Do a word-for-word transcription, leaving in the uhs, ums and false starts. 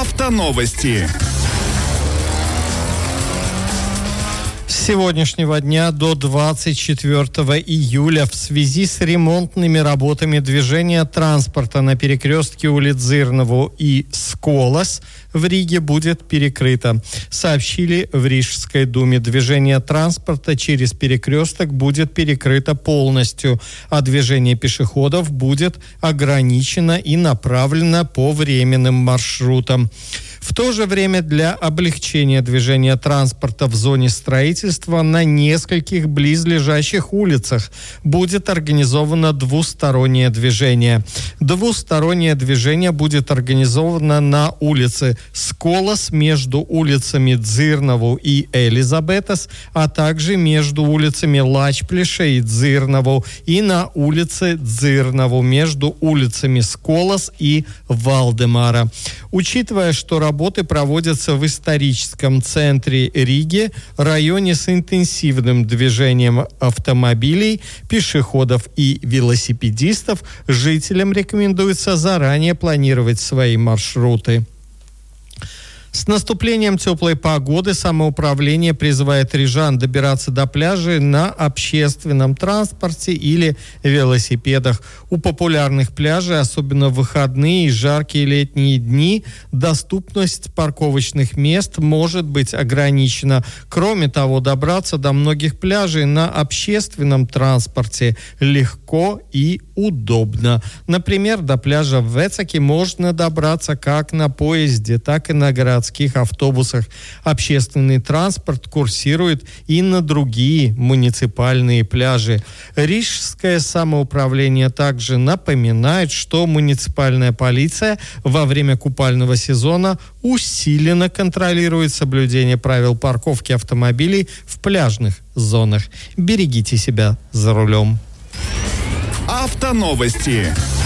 Автоновости. С сегодняшнего дня до двадцать четвёртого июля в связи с ремонтными работами движения транспорта на перекрестке улиц Зырнову и Сколос в Риге будет перекрыто. Сообщили в Рижской думе. Движение транспорта через перекресток будет перекрыто полностью, а движение пешеходов будет ограничено и направлено по временным маршрутам. В то же время для облегчения движения транспорта в зоне строительства на нескольких близлежащих улицах будет организовано двустороннее движение. Двустороннее движение будет организовано на улице Сколос между улицами Дзырнову и Элизабетас, а также между улицами Лачплеша и Дзырнову и на улице Дзырнову между улицами Сколос и Валдемара. Учитывая, что работы проводятся в историческом центре Риги, районе с интенсивным движением автомобилей, пешеходов и велосипедистов, жителям рекомендуется заранее планировать свои маршруты. С наступлением теплой погоды самоуправление призывает рижан добираться до пляжей на общественном транспорте или велосипедах. У популярных пляжей, особенно в выходные и жаркие летние дни, доступность парковочных мест может быть ограничена. Кроме того, добраться до многих пляжей на общественном транспорте легко и удобно. Например, до пляжа в Вецаке можно добраться как на поезде, так и на городских автобусах. Общественный транспорт курсирует и на другие муниципальные пляжи. Рижское самоуправление также напоминает, что муниципальная полиция во время купального сезона усиленно контролирует соблюдение правил парковки автомобилей в пляжных зонах. Берегите себя за рулем. Автоновости.